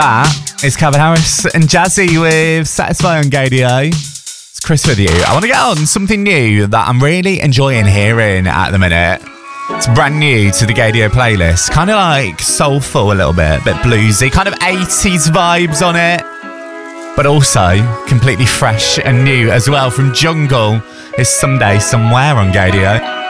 It's Calvin Harris and Jazzy with Satisfy on Gaydio. It's Chris with you. I want to get on something new that I'm really enjoying hearing at the minute. It's brand new to the Gaydio playlist. Kind of like soulful a little bit bluesy, kind of 80s vibes on it. But also completely fresh and new as well from Jungle. It's Someday Somewhere on Gaydio.